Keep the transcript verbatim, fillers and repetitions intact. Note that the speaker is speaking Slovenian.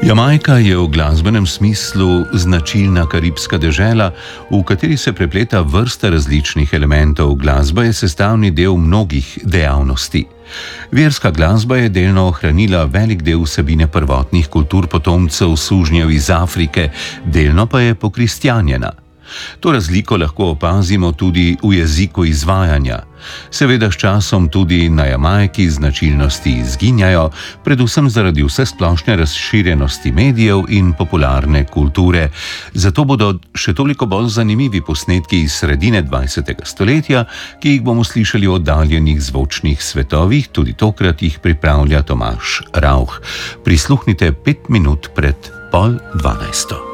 Jamajka je v glasbenem smislu značilna karibska dežela, v kateri se prepleta vrsta različnih elementov. Glasba je sestavni del mnogih dejavnosti. Verska glasba je delno ohranila velik del vsebine prvotnih kultur potomcev sužnjev iz Afrike, delno pa je pokristjanjena. To razliko lahko opazimo tudi v jeziku izvajanja. Seveda s časom tudi na Jamajki značilnosti izginjajo, predvsem zaradi vsesplošne razširjenosti medijev in popularne kulture. Zato bodo še toliko bolj zanimivi posnetki iz sredine dvajsetega stoletja, ki jih bomo slišali v oddaljenih zvočnih svetovih, tudi tokrat jih pripravlja Tomaž Rauch. Prisluhnite pet minut pred pol dvanajsto.